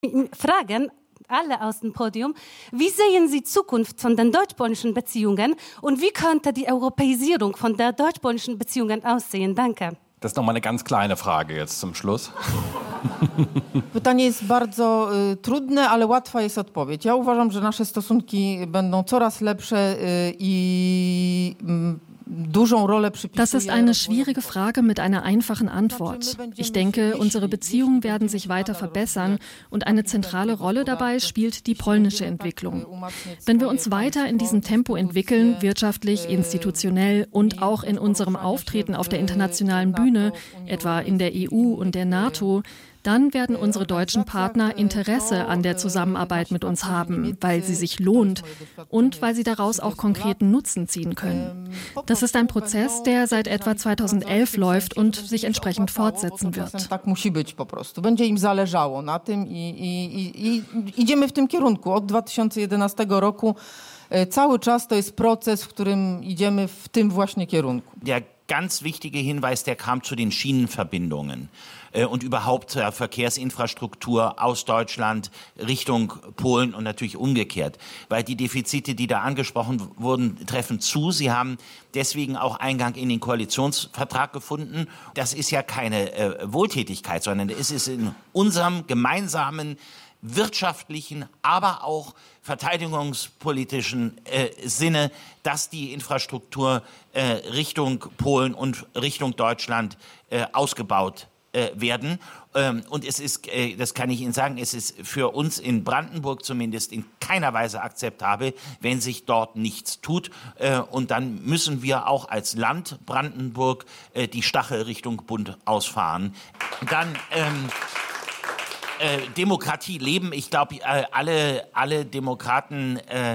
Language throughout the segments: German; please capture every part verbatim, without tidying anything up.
Fragen, alle aus dem Podium, wie sehen Sie Zukunft von den deutsch-polnischen Beziehungen und wie könnte die Europäisierung von der deutsch-polnischen Beziehungen aussehen? Danke. Das ist nochmal eine ganz kleine Frage jetzt zum Schluss. Pytanie jest bardzo y, trudne, ale łatwa jest odpowiedź. Ja uważam, że nasze stosunki będą coraz lepsze y, i y, Das ist eine schwierige Frage mit einer einfachen Antwort. Ich denke, unsere Beziehungen werden sich weiter verbessern und eine zentrale Rolle dabei spielt die polnische Entwicklung. Wenn wir uns weiter in diesem Tempo entwickeln, wirtschaftlich, institutionell und auch in unserem Auftreten auf der internationalen Bühne, etwa in der E U und der NATO, dann werden unsere deutschen Partner Interesse an der Zusammenarbeit mit uns haben, weil sie sich lohnt und weil sie daraus auch konkreten Nutzen ziehen können. Das ist ein Prozess, der seit etwa zweitausendelf läuft und sich entsprechend fortsetzen wird. Tak musi być po prostu. Będzie im zależało na tym i, i, i idziemy w tym kierunku. Od dwa tysiące jedenastego roku cały czas to jest proces, w którym idziemy w tym właśnie kierunku. Der ganz wichtige Hinweis, der kam zu den Schienenverbindungen und überhaupt zur Verkehrsinfrastruktur aus Deutschland Richtung Polen und natürlich umgekehrt. Weil die Defizite, die da angesprochen wurden, treffen zu. Sie haben deswegen auch Eingang in den Koalitionsvertrag gefunden. Das ist ja keine äh, Wohltätigkeit, sondern es ist in unserem gemeinsamen wirtschaftlichen, aber auch verteidigungspolitischen äh, Sinne, dass die Infrastruktur äh, Richtung Polen und Richtung Deutschland äh, ausgebaut äh, werden. Ähm, und es ist, äh, das kann ich Ihnen sagen, es ist für uns in Brandenburg zumindest in keiner Weise akzeptabel, wenn sich dort nichts tut. Äh, und dann müssen wir auch als Land Brandenburg äh, die Stachel Richtung Bund ausfahren. Dann ähm, Demokratie leben. Ich glaube, alle, alle Demokraten, äh,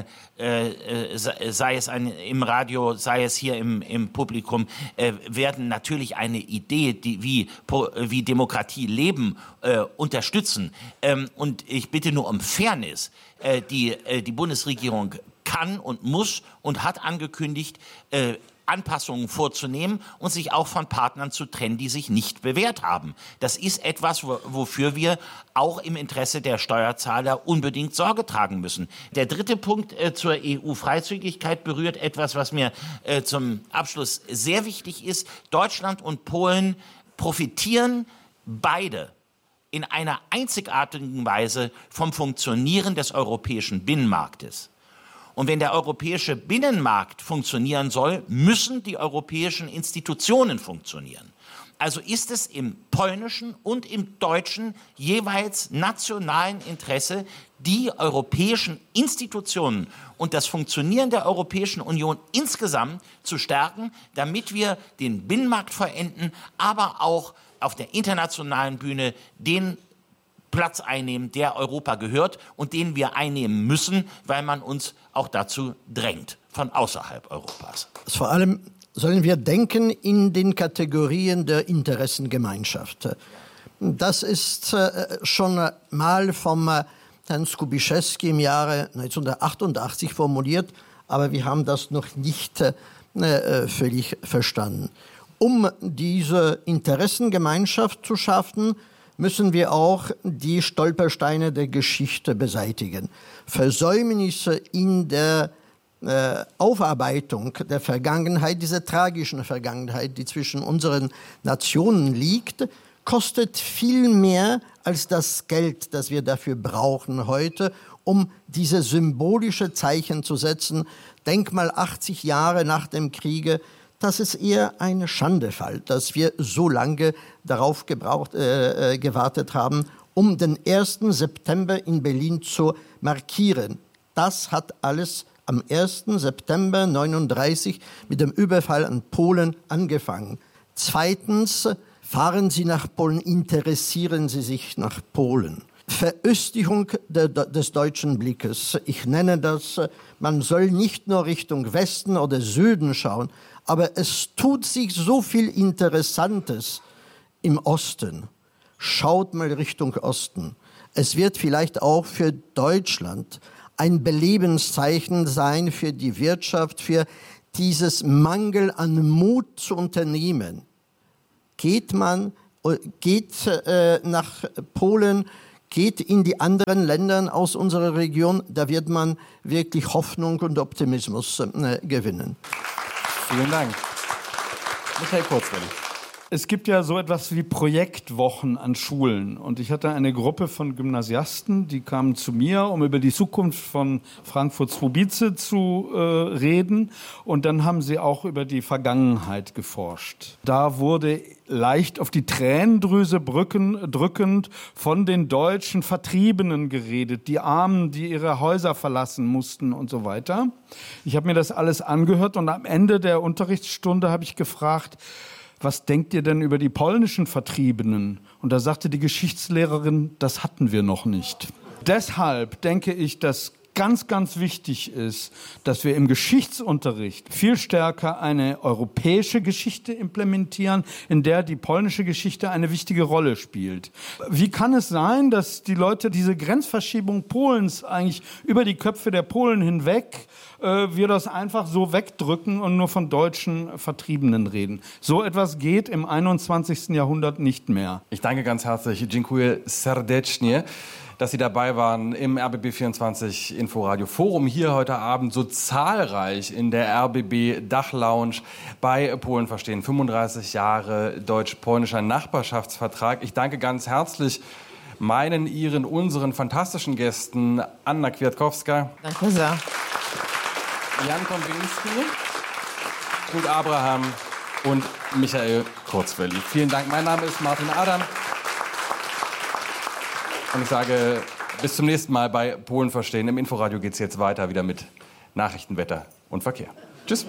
äh, sei es ein, im Radio, sei es hier im, im Publikum, äh, werden natürlich eine Idee, die, wie, wie Demokratie leben, äh, unterstützen. Ähm, und ich bitte nur um Fairness. Äh, die, äh, die Bundesregierung kann und muss und hat angekündigt, äh, Anpassungen vorzunehmen und sich auch von Partnern zu trennen, die sich nicht bewährt haben. Das ist etwas, wofür wir auch im Interesse der Steuerzahler unbedingt Sorge tragen müssen. Der dritte Punkt äh, zur E U-Freizügigkeit berührt etwas, was mir äh, zum Abschluss sehr wichtig ist. Deutschland und Polen profitieren beide in einer einzigartigen Weise vom Funktionieren des europäischen Binnenmarktes. Und wenn der europäische Binnenmarkt funktionieren soll, müssen die europäischen Institutionen funktionieren. Also ist es im polnischen und im deutschen jeweils nationalen Interesse, die europäischen Institutionen und das Funktionieren der Europäischen Union insgesamt zu stärken, damit wir den Binnenmarkt vollenden, aber auch auf der internationalen Bühne den Platz einnehmen, der Europa gehört und den wir einnehmen müssen, weil man uns auch dazu drängt, von außerhalb Europas. Vor allem sollen wir denken in den Kategorien der Interessengemeinschaft. Das ist äh, schon mal vom äh, Herrn Skubiszewski im Jahre neunzehnhundertachtundachtzig formuliert, aber wir haben das noch nicht äh, völlig verstanden. Um diese Interessengemeinschaft zu schaffen, müssen wir auch die Stolpersteine der Geschichte beseitigen. Versäumnisse in der äh, Aufarbeitung der Vergangenheit, dieser tragischen Vergangenheit, die zwischen unseren Nationen liegt, kostet viel mehr als das Geld, das wir dafür brauchen heute, um diese symbolische Zeichen zu setzen. Denk mal achtzig Jahre nach dem Kriege, das ist eher ein Schandefall, dass wir so lange darauf gebraucht, äh, gewartet haben, um den ersten September in Berlin zu markieren. Das hat alles am ersten September neununddreißig mit dem Überfall an Polen angefangen. Zweitens, fahren Sie nach Polen, interessieren Sie sich nach Polen. Veröstlichung de, de, des deutschen Blickes. Ich nenne das, man soll nicht nur Richtung Westen oder Süden schauen, aber es tut sich so viel Interessantes im Osten. Schaut mal Richtung Osten. Es wird vielleicht auch für Deutschland ein Belebenszeichen sein für die Wirtschaft, für dieses Mangel an Mut zu unternehmen. Geht man, geht äh, nach Polen, geht in die anderen Länder aus unserer Region, da wird man wirklich Hoffnung und Optimismus äh, gewinnen. Vielen Dank. Michael Kurzwelli. Es gibt ja so etwas wie Projektwochen an Schulen. Und ich hatte eine Gruppe von Gymnasiasten, die kamen zu mir, um über die Zukunft von Frankfurt-Swobice zu äh, reden. Und dann haben sie auch über die Vergangenheit geforscht. Da wurde leicht auf die Tränendrüse brücken, drückend von den deutschen Vertriebenen geredet, die Armen, die ihre Häuser verlassen mussten und so weiter. Ich habe mir das alles angehört und am Ende der Unterrichtsstunde habe ich gefragt, was denkt ihr denn über die polnischen Vertriebenen? Und da sagte die Geschichtslehrerin, das hatten wir noch nicht. Deshalb denke ich, dass ganz, ganz wichtig ist, dass wir im Geschichtsunterricht viel stärker eine europäische Geschichte implementieren, in der die polnische Geschichte eine wichtige Rolle spielt. Wie kann es sein, dass die Leute diese Grenzverschiebung Polens eigentlich über die Köpfe der Polen hinweg, äh, wir das einfach so wegdrücken und nur von deutschen Vertriebenen reden? So etwas geht im einundzwanzigsten Jahrhundert nicht mehr. Ich danke ganz herzlich, dziękuję serdecznie, dass Sie dabei waren im R B B vierundzwanzig Inforadio Forum hier heute Abend so zahlreich in der R B B Dachlounge bei Polen verstehen. fünfunddreißig Jahre deutsch-polnischer Nachbarschaftsvertrag. Ich danke ganz herzlich meinen, Ihren, unseren fantastischen Gästen Anna Kwiatkowska, Danke sehr. Jan Kąpiński, Knut Abraham und Michael Kurzwelli. Vielen Dank. Mein Name ist Martin Adam. Und ich sage, bis zum nächsten Mal bei Polen verstehen. Im Inforadio geht es jetzt weiter wieder mit Nachrichten, Wetter und Verkehr. Tschüss.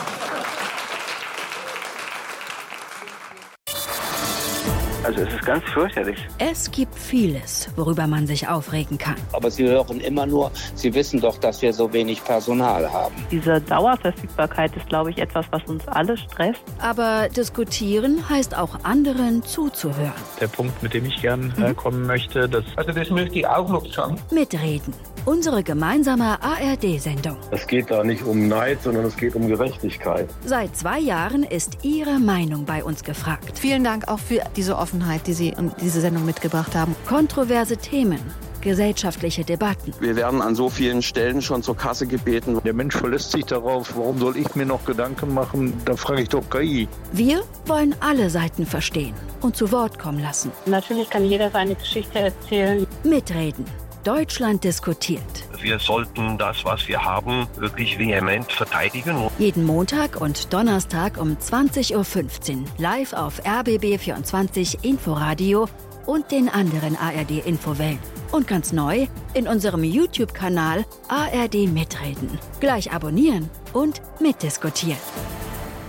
Also es ist ganz fürchterlich. Es gibt vieles, worüber man sich aufregen kann. Aber Sie hören immer nur, Sie wissen doch, dass wir so wenig Personal haben. Diese Dauerverfügbarkeit ist, glaube ich, etwas, was uns alle stresst. Aber diskutieren heißt auch anderen zuzuhören. Der Punkt, mit dem ich gern äh, kommen möchte, das... Also das möchte ich auch noch schon. Mitreden. Unsere gemeinsame A R D-Sendung. Es geht da nicht um Neid, sondern es geht um Gerechtigkeit. Seit zwei Jahren ist Ihre Meinung bei uns gefragt. Vielen Dank auch für diese Offenheit, die Sie in diese Sendung mitgebracht haben. Kontroverse Themen, gesellschaftliche Debatten. Wir werden an so vielen Stellen schon zur Kasse gebeten. Der Mensch verlässt sich darauf, warum soll ich mir noch Gedanken machen? Da frage ich doch K I. Wir wollen alle Seiten verstehen und zu Wort kommen lassen. Natürlich kann jeder seine Geschichte erzählen. Mitreden. Deutschland diskutiert. Wir sollten das, was wir haben, wirklich vehement verteidigen. Jeden Montag und Donnerstag um zwanzig Uhr fünfzehn live auf R B B vierundzwanzig Inforadio und den anderen A R D-Infowellen. Und ganz neu in unserem YouTube-Kanal A R D Mitreden. Gleich abonnieren und mitdiskutieren.